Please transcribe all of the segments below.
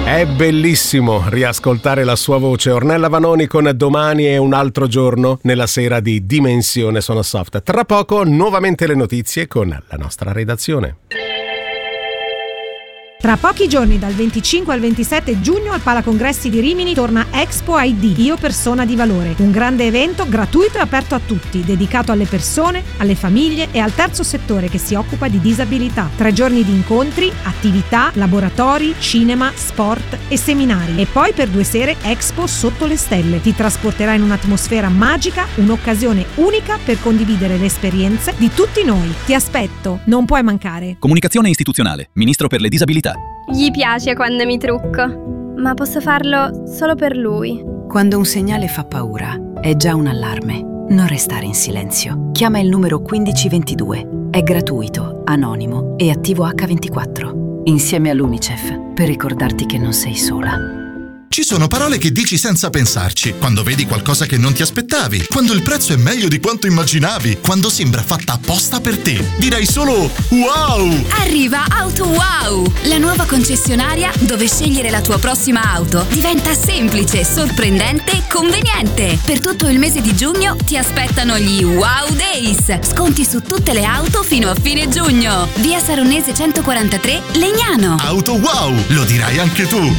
È bellissimo riascoltare la sua voce. Ornella Vanoni con Domani è un altro giorno nella sera di Dimensione Suono Soft. Tra poco nuovamente le notizie con la nostra redazione. Tra pochi giorni, dal 25 al 27 giugno, al Palacongressi di Rimini torna Expo ID, Io Persona di Valore, un grande evento gratuito e aperto a tutti, dedicato alle persone, alle famiglie e al terzo settore che si occupa di disabilità. 3 giorni di incontri, attività, laboratori, cinema, sport e seminari. E poi per 2 sere Expo sotto le stelle. Ti trasporterà in un'atmosfera magica, un'occasione unica per condividere le esperienze di tutti noi. Ti aspetto, non puoi mancare. Comunicazione istituzionale, Ministro per le Disabilità. Gli piace quando mi trucco, ma posso farlo solo per lui. Quando un segnale fa paura, è già un allarme. Non restare in silenzio. Chiama il numero 1522. È gratuito, anonimo e attivo H24. Insieme all'UNICEF, per ricordarti che non sei sola. Ci sono parole che dici senza pensarci, quando vedi qualcosa che non ti aspettavi, quando il prezzo è meglio di quanto immaginavi, quando sembra fatta apposta per te. Direi solo wow! Arriva Auto Wow, la nuova concessionaria dove scegliere la tua prossima auto diventa semplice, sorprendente e conveniente. Per tutto il mese di giugno ti aspettano gli Wow Days. Sconti su tutte le auto fino a fine giugno. Via Saronese 143, Legnano. Auto Wow, lo dirai anche tu!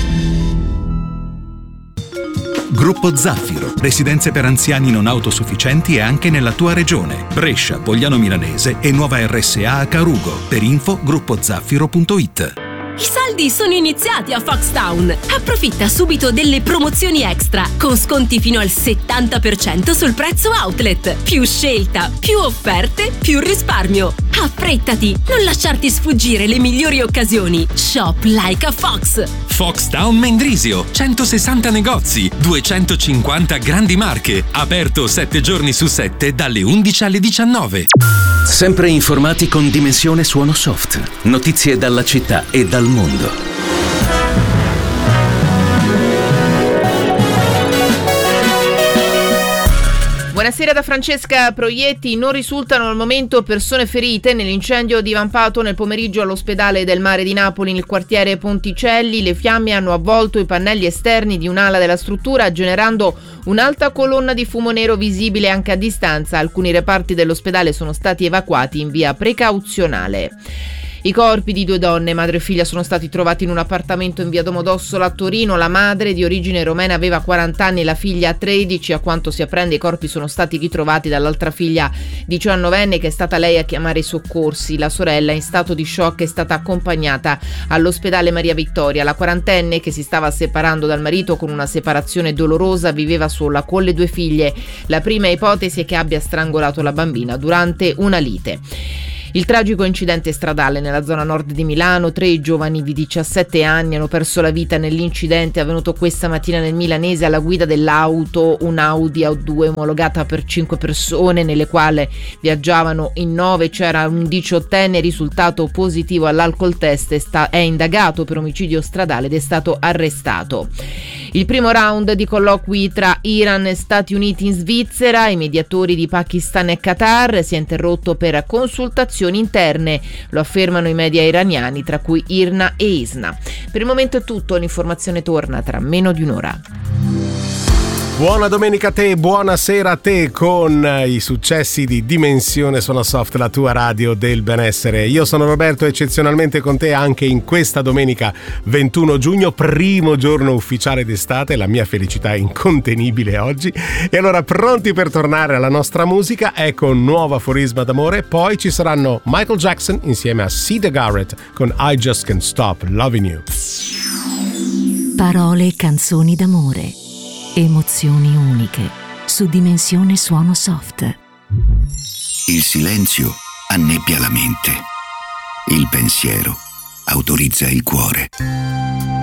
Gruppo Zaffiro, residenze per anziani non autosufficienti e anche nella tua regione. Brescia, Pogliano Milanese e nuova RSA a Carugo. Per info gruppozaffiro.it. I saldi sono iniziati a Foxtown. Approfitta subito delle promozioni extra con sconti fino al 70% sul prezzo outlet. Più scelta, più offerte, più risparmio. Affrettati, non lasciarti sfuggire le migliori occasioni. Shop like a Fox. Foxtown Mendrisio, 160 negozi, 250 grandi marche. Aperto 7 giorni su 7 dalle 11 alle 19. Sempre informati con Dimensione Suono Soft. Notizie dalla città e dal mondo. Buonasera da Francesca Proietti. Non risultano al momento persone ferite nell'incendio divampato nel pomeriggio all'ospedale del Mare di Napoli nel quartiere Ponticelli. Le fiamme hanno avvolto i pannelli esterni di un'ala della struttura, generando un'alta colonna di fumo nero visibile anche a distanza. Alcuni reparti dell'ospedale sono stati evacuati in via precauzionale. I corpi di 2 donne, madre e figlia, sono stati trovati in un appartamento in via Domodossola a Torino. La madre, di origine romena, aveva 40 anni e la figlia 13. A quanto si apprende, i corpi sono stati ritrovati dall'altra figlia 19enne, che è stata lei a chiamare i soccorsi. La sorella, in stato di shock, è stata accompagnata all'ospedale Maria Vittoria. La 40enne, che si stava separando dal marito con una separazione dolorosa, viveva sola con le 2 figlie. La prima ipotesi è che abbia strangolato la bambina durante una lite. Il tragico incidente stradale nella zona nord di Milano. 3 giovani di 17 anni hanno perso la vita nell'incidente avvenuto questa mattina nel Milanese alla guida dell'auto, un Audi A2 omologata per 5 persone, nelle quali viaggiavano in 9. C'era un 18enne risultato positivo all'alcol test, è indagato per omicidio stradale ed è stato arrestato. Il primo round di colloqui tra Iran e Stati Uniti in Svizzera, i mediatori di Pakistan e Qatar, si è interrotto per consultazioni interne, lo affermano i media iraniani, tra cui IRNA e ISNA. Per il momento è tutto, l'informazione torna tra meno di un'ora. Buona domenica a te, buonasera a te con i successi di Dimensione Suono Soft, la tua radio del benessere. Io sono Roberto, eccezionalmente con te anche in questa domenica 21 giugno, primo giorno ufficiale d'estate. La mia felicità è incontenibile oggi. E allora, pronti per tornare alla nostra musica? Ecco un nuovo aforisma d'amore. Poi ci saranno Michael Jackson insieme a Sida Garrett con I Just Can't Stop Loving You. Parole e canzoni d'amore. Emozioni uniche su Dimensione Suono Soft. Il silenzio annebbia la mente. Il pensiero autorizza il cuore.